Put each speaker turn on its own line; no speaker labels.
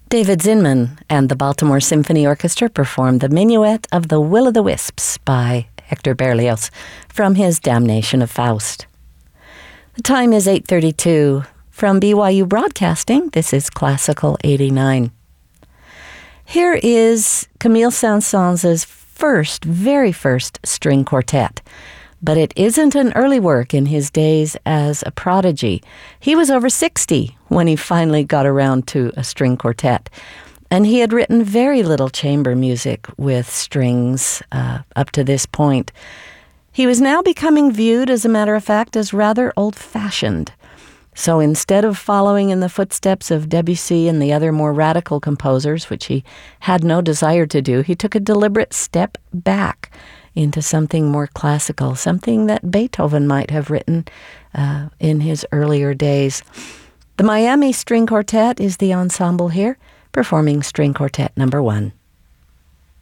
David Zinman and the Baltimore Symphony Orchestra performed the Minuet of the Will-o'-the-Wisps by Hector Berlioz from his Damnation of Faust. The time is 8:32. From BYU Broadcasting, this is Classical 89. Here is Camille Saint-Saëns' very first string quartet. But it isn't an early work in his days as a prodigy. He was over 60 when he finally got around to a string quartet. And he had written very little chamber music with strings up to this point. He was now becoming viewed, as a matter of fact, as rather old-fashioned. So instead of following in the footsteps of Debussy and the other more radical composers, which he had no desire to do, he took a deliberate step back into something more classical, something that Beethoven might have written in his earlier days. The Miami String Quartet is the ensemble here, performing String Quartet number 1.